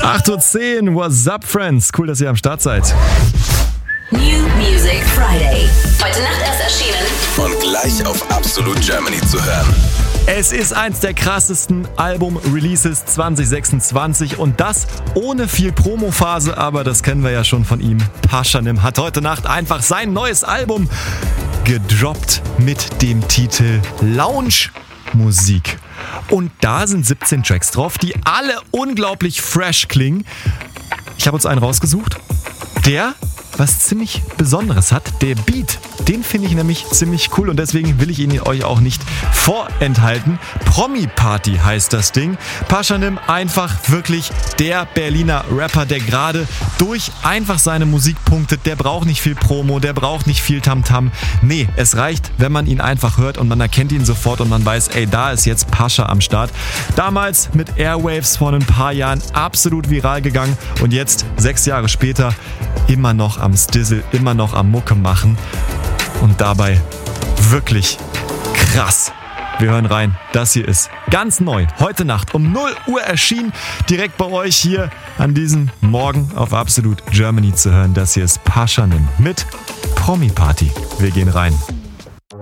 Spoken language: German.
8:10 Uhr, what's up, Friends? Cool, dass ihr am Start seid. New Music Friday. Heute Nacht erst erschienen. Und gleich auf Absolute Germany zu hören. Es ist eins der krassesten Album-Releases 2026 und das ohne viel Promophase, aber das kennen wir ja schon von ihm. Pashanim hat heute Nacht einfach sein neues Album gedroppt mit dem Titel Lounge Musik. Und da sind 17 Tracks drauf, die alle unglaublich fresh klingen. Ich habe uns einen rausgesucht, der was ziemlich Besonderes hat. Der Beat, den finde ich nämlich ziemlich cool und deswegen will ich ihn euch auch nicht vorenthalten. Promi Party heißt das Ding. Pashanim einfach wirklich der Berliner Rapper, der gerade durch einfach seine Musik punktet. Der braucht nicht viel Promo, der braucht nicht viel Tamtam. Nee, es reicht, wenn man ihn einfach hört und man erkennt ihn sofort und man weiß, ey, da ist jetzt Pasha am Start. Damals mit Airwaves vor ein paar Jahren absolut viral gegangen und jetzt, 6 Jahre später, immer noch am Stizzle, immer noch am Mucke machen und dabei wirklich krass. Wir hören rein, das hier ist ganz neu, heute Nacht um 0 Uhr erschienen, direkt bei euch hier an diesem Morgen auf Absolute Germany zu hören. Das hier ist Pashanim mit Promi Party. Wir gehen rein.